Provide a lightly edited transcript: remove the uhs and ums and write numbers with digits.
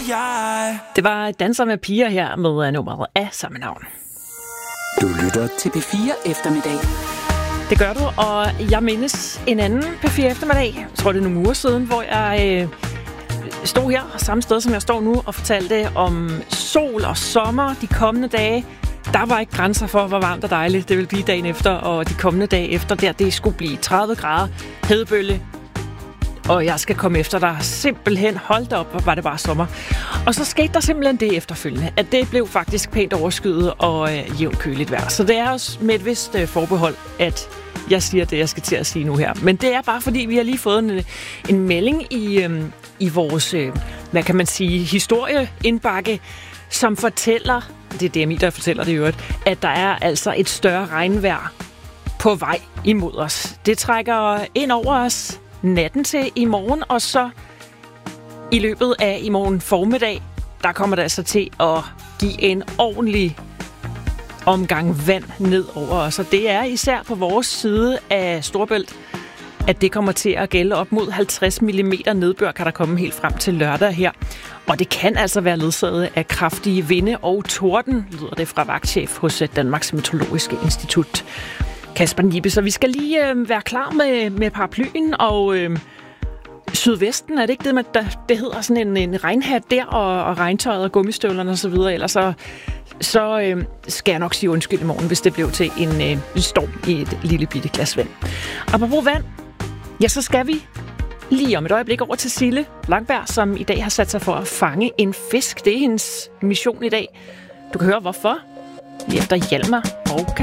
jeg. Det var Danser med piger her med nummeret af samme navn. Du lytter til P4 Eftermiddag. Det gør du, og jeg mindes en anden P4 Eftermiddag. Jeg tror, det er nogle uger siden, hvor jeg stod her samme sted, som jeg står nu, og fortalte om sol og sommer de kommende dage. Der var ikke grænser for, hvor varmt og dejligt det ville blive dagen efter, og de kommende dage efter, det skulle blive 30 grader, hedebølge, og jeg skal komme efter dig. Simpelthen, hold da op, hvor var det bare sommer. Og så skete der simpelthen det efterfølgende, at det blev faktisk pænt overskyet og jævnt køligt vejr. Så det er også med et vist forbehold, at jeg siger det, jeg skal til at sige nu her. Men det er bare fordi, vi har lige fået en melding i vores, hvad kan man sige, historieindbakke, som fortæller, det er DMI, der fortæller det i øvrigt, at der er altså et større regnvejr på vej imod os. Det trækker ind over os natten til i morgen, og så i løbet af i morgen formiddag, der kommer det altså til at give en ordentlig omgang vand ned over os. Og det er især på vores side af Storebælt, at det kommer til at gælde op mod 50 mm nedbør, kan der komme helt frem til lørdag her. Og det kan altså være ledsaget af kraftige vinde og torden, lyder det fra vagtchef hos Danmarks Meteorologiske Institut, Kasper Nibe. Så vi skal lige være klar med paraplyen og sydvesten. Er det ikke det, det hedder sådan en regnhat der, og regntøjet og gummistøvlerne og så videre. Ellers så skal jeg nok sige undskyld i morgen, hvis det blev til en storm i et lille bitte glas vand. Apropos vand, ja, så skal vi lige om et øjeblik over til Sille Langberg, som i dag har sat sig for at fange en fisk. Det er hendes mission i dag. Du kan høre hvorfor lige efter Hjalmar og